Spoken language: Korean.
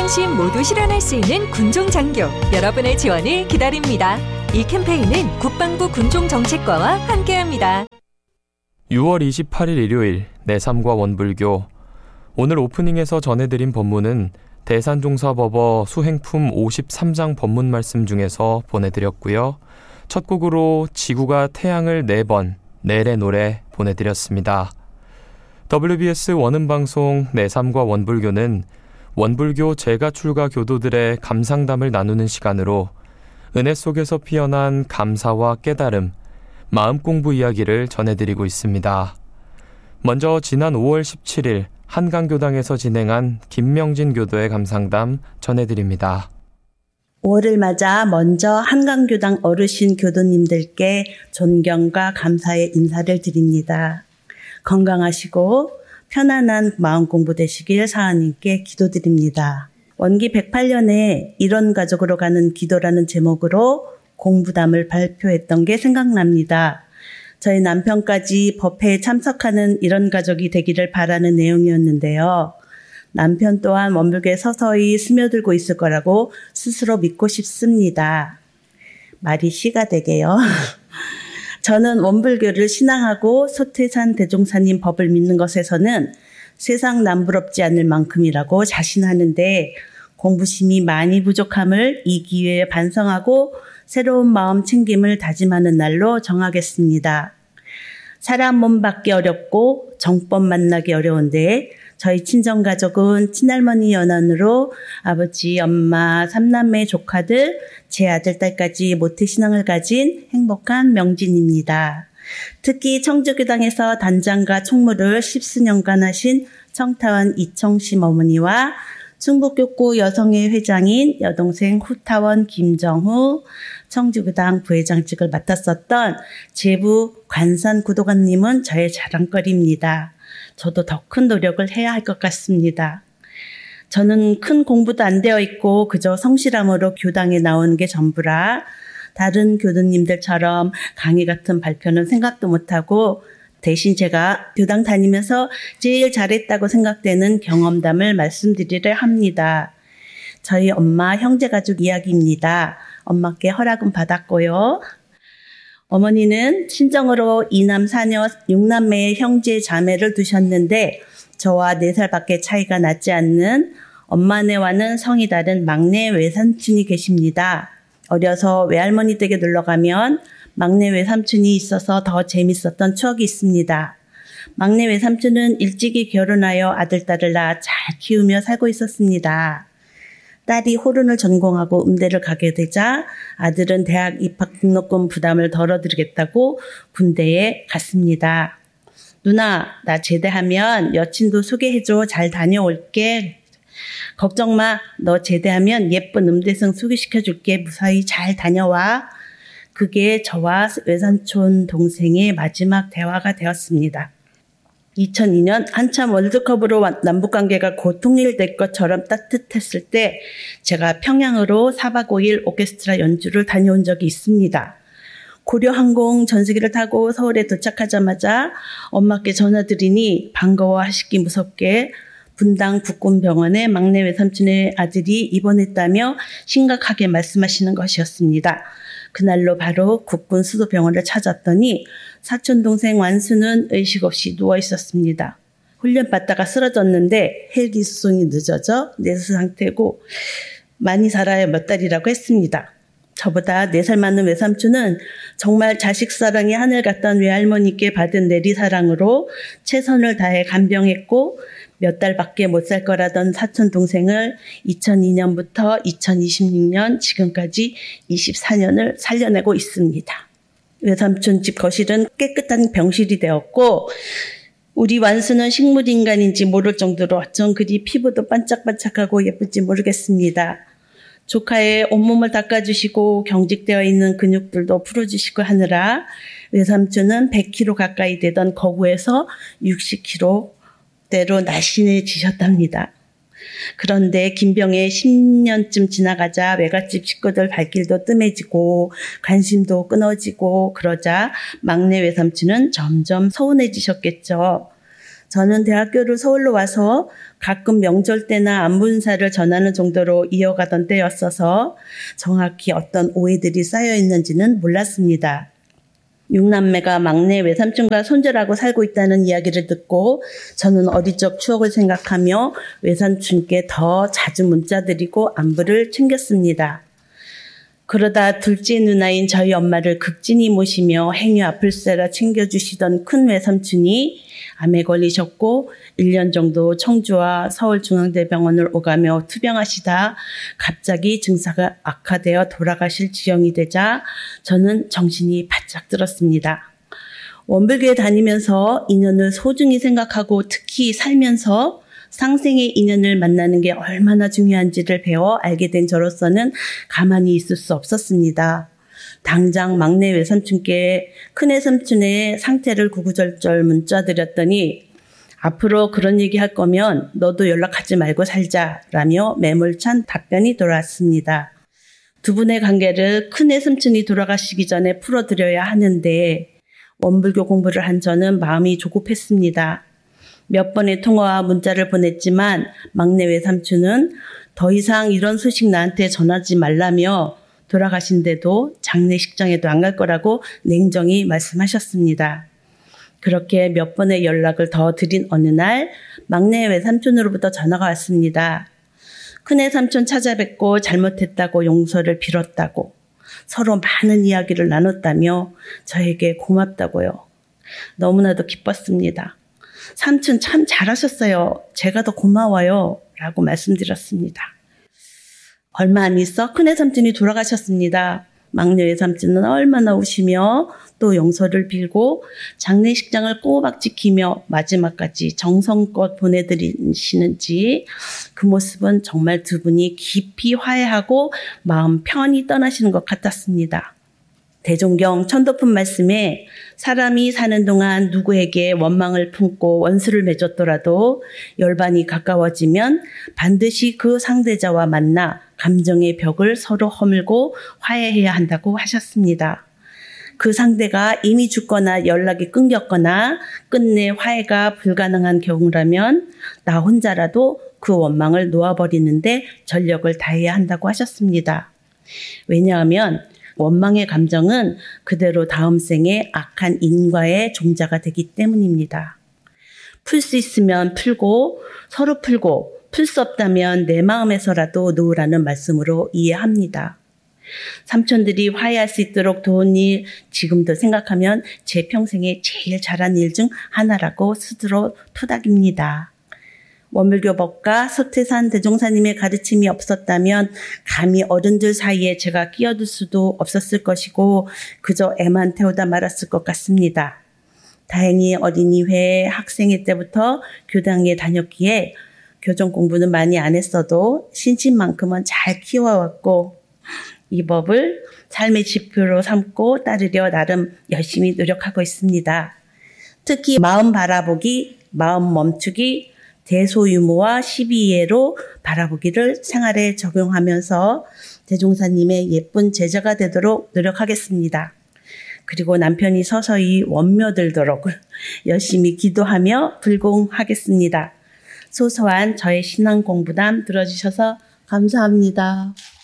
안심 모두 실현할 수 있는 군종장교, 여러분의 지원을 기다립니다. 이 캠페인은 국방부 군종정책과와 함께합니다. 6월 28일 일요일 내3과 원불교. 오늘 오프닝에서 전해드린 본문은 대산종사법어 수행품 53장 법문 말씀 중에서 보내드렸고요. 첫 곡으로 지구가 태양을 4번, 넬의 노래 보내드렸습니다. WBS 원음방송 내3과 원불교는 원불교 재가 출가 교도들의 감상담을 나누는 시간으로 은혜 속에서 피어난 감사와 깨달음, 마음 공부 이야기를 전해드리고 있습니다. 먼저 지난 5월 17일 한강교당에서 진행한 김명진 교도의 감상담 전해드립니다. 5월을 맞아 먼저 한강교당 어르신 교도님들께 존경과 감사의 인사를 드립니다. 건강하시고 편안한 마음 공부 되시길 사하님께 기도드립니다. 원기 108년에 이런 가족으로 가는 기도라는 제목으로 공부담을 발표했던 게 생각납니다. 저희 남편까지 법회에 참석하는 이런 가족이 되기를 바라는 내용이었는데요. 남편 또한 원불교에 서서히 스며들고 있을 거라고 스스로 믿고 싶습니다. 말이 시가 되게요. 저는 원불교를 신앙하고 소태산 대종사님 법을 믿는 것에서는 세상 남부럽지 않을 만큼이라고 자신하는데 공부심이 많이 부족함을 이 기회에 반성하고 새로운 마음 챙김을 다짐하는 날로 정하겠습니다. 사람 몸 받기 어렵고 정법 만나기 어려운데 저희 친정가족은 친할머니 연한으로 아버지, 엄마, 3남매 조카들, 제 아들, 딸까지 모태신앙을 가진 행복한 명진입니다. 특히 청주교당에서 단장과 총무를 10수년간 하신 청타원 이청심 어머니와 충북교구 여성회 회장인 여동생 후타원 김정후, 청주교당 부회장직을 맡았었던 제부 관산 구도관님은 저의 자랑거리입니다. 저도 더 큰 노력을 해야 할 것 같습니다. 저는 큰 공부도 안 되어 있고 그저 성실함으로 교당에 나오는 게 전부라 다른 교도님들처럼 강의 같은 발표는 생각도 못하고 대신 제가 교당 다니면서 제일 잘했다고 생각되는 경험담을 말씀드리려 합니다. 저희 엄마 형제가족 이야기입니다. 엄마께 허락은 받았고요. 어머니는 친정으로 2남 4녀 6남매의 형제 자매를 두셨는데 저와 4살밖에 차이가 나지 않는 엄마네와는 성이 다른 막내 외삼촌이 계십니다. 어려서 외할머니 댁에 놀러가면 막내 외삼촌이 있어서 더 재밌었던 추억이 있습니다. 막내 외삼촌은 일찍이 결혼하여 아들, 딸을 낳아 잘 키우며 살고 있었습니다. 딸이 호른을 전공하고 음대를 가게 되자 아들은 대학 입학 등록금 부담을 덜어드리겠다고 군대에 갔습니다. 누나, 나 제대하면 여친도 소개해줘. 잘 다녀올게. 걱정 마. 너 제대하면 예쁜 음대생 소개시켜줄게. 무사히 잘 다녀와. 그게 저와 외삼촌 동생의 마지막 대화가 되었습니다. 2002년 한참 월드컵으로 남북관계가 곧 통일될 것처럼 따뜻했을 때 제가 평양으로 4박 5일 오케스트라 연주를 다녀온 적이 있습니다. 고려항공 전세기를 타고 서울에 도착하자마자 엄마께 전화드리니 반가워하시기 무섭게 분당 국군병원에 막내 외삼촌의 아들이 입원했다며 심각하게 말씀하시는 것이었습니다. 그날로 바로 국군 수도병원을 찾았더니 사촌동생 완수는 의식 없이 누워 있었습니다. 훈련 받다가 쓰러졌는데 헬기 수송이 늦어져 내수 상태고 많이 살아야 몇 달이라고 했습니다. 저보다 4살 많은 외삼촌은 정말 자식 사랑이 하늘 같던 외할머니께 받은 내리사랑으로 최선을 다해 간병했고 몇 달밖에 못 살 거라던 사촌 동생을 2002년부터 2026년 지금까지 24년을 살려내고 있습니다. 외삼촌 집 거실은 깨끗한 병실이 되었고 우리 완수는 식물인간인지 모를 정도로 어쩜 그리 피부도 반짝반짝하고 예쁜지 모르겠습니다. 조카의 온몸을 닦아주시고 경직되어 있는 근육들도 풀어주시고 하느라 외삼촌은 100kg 가까이 되던 거구에서 60kg대로 날씬해지셨답니다. 그런데 김병에 10년쯤 지나가자 외갓집 식구들 발길도 뜸해지고 관심도 끊어지고 그러자 막내 외삼촌은 점점 서운해지셨겠죠. 저는 대학교를 서울로 와서 가끔 명절 때나 안부 인사를 전하는 정도로 이어가던 때였어서 정확히 어떤 오해들이 쌓여 있는지는 몰랐습니다. 6남매가 막내 외삼촌과 손절하고 살고 있다는 이야기를 듣고 저는 어릴 적 추억을 생각하며 외삼촌께 더 자주 문자 드리고 안부를 챙겼습니다. 그러다 둘째 누나인 저희 엄마를 극진히 모시며 행여 아플세라 챙겨주시던 큰 외삼촌이 암에 걸리셨고 1년 정도 청주와 서울중앙대병원을 오가며 투병하시다 갑자기 증상가 악화되어 돌아가실 지경이 되자 저는 정신이 바짝 들었습니다. 원불교에 다니면서 인연을 소중히 생각하고 특히 살면서 상생의 인연을 만나는 게 얼마나 중요한지를 배워 알게 된 저로서는 가만히 있을 수 없었습니다. 당장 막내 외삼촌께 큰외삼촌의 상태를 구구절절 문자 드렸더니 앞으로 그런 얘기 할 거면 너도 연락하지 말고 살자라며 매몰찬 답변이 돌아왔습니다. 두 분의 관계를 큰외삼촌이 돌아가시기 전에 풀어드려야 하는데 원불교 공부를 한 저는 마음이 조급했습니다. 몇 번의 통화와 문자를 보냈지만 막내 외삼촌은 더 이상 이런 소식 나한테 전하지 말라며 돌아가신데도 장례식장에도 안 갈 거라고 냉정히 말씀하셨습니다. 그렇게 몇 번의 연락을 더 드린 어느 날 막내 외삼촌으로부터 전화가 왔습니다. 큰외삼촌 찾아뵙고 잘못했다고 용서를 빌었다고 서로 많은 이야기를 나눴다며 저에게 고맙다고요. 너무나도 기뻤습니다. 삼촌 참 잘하셨어요. 제가 더 고마워요. 라고 말씀드렸습니다. 얼마 안 있어 큰외삼촌이 돌아가셨습니다. 막내 외삼촌은 얼마나 우시며 또 용서를 빌고 장례식장을 꼬박 지키며 마지막까지 정성껏 보내드리시는지 그 모습은 정말 두 분이 깊이 화해하고 마음 편히 떠나시는 것 같았습니다. 대종경 천도품 말씀에 사람이 사는 동안 누구에게 원망을 품고 원수를 맺었더라도 열반이 가까워지면 반드시 그 상대자와 만나 감정의 벽을 서로 허물고 화해해야 한다고 하셨습니다. 그 상대가 이미 죽거나 연락이 끊겼거나 끝내 화해가 불가능한 경우라면 나 혼자라도 그 원망을 놓아버리는데 전력을 다해야 한다고 하셨습니다. 왜냐하면 원망의 감정은 그대로 다음 생에 악한 인과의 종자가 되기 때문입니다. 풀 수 있으면 풀고 서로 풀고 풀 수 없다면 내 마음에서라도 놓으라는 말씀으로 이해합니다. 삼촌들이 화해할 수 있도록 도운 일 지금도 생각하면 제 평생에 제일 잘한 일 중 하나라고 스스로 토닥입니다. 원불교 법가 서태산 대종사님의 가르침이 없었다면 감히 어른들 사이에 제가 끼어들 수도 없었을 것이고 그저 애만 태우다 말았을 것 같습니다. 다행히 어린이회 학생회 때부터 교당에 다녔기에 교정 공부는 많이 안 했어도 신심만큼은 잘 키워왔고 이 법을 삶의 지표로 삼고 따르려 나름 열심히 노력하고 있습니다. 특히 마음 바라보기, 마음 멈추기, 대소유무와 12예로 바라보기를 생활에 적용하면서 대종사님의 예쁜 제자가 되도록 노력하겠습니다. 그리고 남편이 서서히 원며들도록 열심히 기도하며 불공하겠습니다. 소소한 저의 신앙 공부담 들어주셔서 감사합니다.